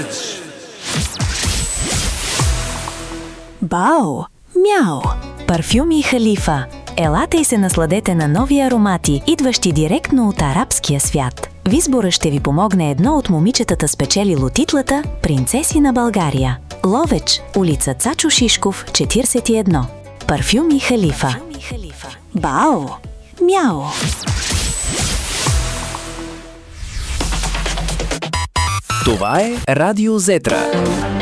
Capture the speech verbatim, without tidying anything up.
Бао! Мяо! Парфюми Халифа. Елате и се насладете на нови аромати, идващи директно от арабския свят. В избора ще ви помогне едно от момичетата спечелило титлата «Принцеси на България». Ловеч, улица Цачо Шишков, четиридесет и едно. Парфюми Халифа. Бао! Мяо! Това е Радио Зетра.